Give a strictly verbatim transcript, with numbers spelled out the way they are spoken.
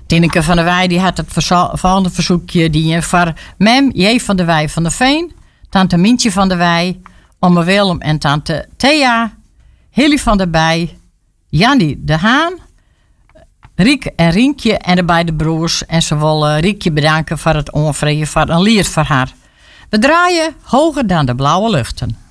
Tineke van der Wij die had het verzo- volgende verzoekje. Die voor Mem J. van der Wij van der Veen. Tante Mientje van der Wij. Ome Willem en tante Thea. Hilly van der Bij. Jannie de Haan. Riek en Rinkje en de beide broers. En ze willen Riekje bedanken voor het onvrede van een lied voor haar. We draaien Hoger dan de blauwe luchten.